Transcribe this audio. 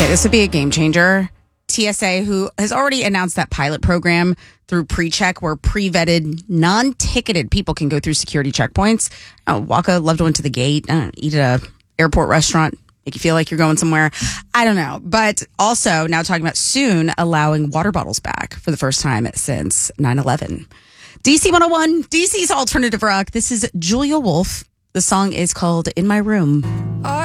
Okay, this would be a game changer. TSA, who has already announced that pilot program through PreCheck, where pre-vetted, non-ticketed people can go through security checkpoints, walk a loved one to the gate, eat at a airport restaurant, make you feel like you're going somewhere. I don't know. But also now talking about soon allowing water bottles back for the first time since 9/11. DC 101, DC's alternative rock. This is Julia Wolf. The song is called In My Room.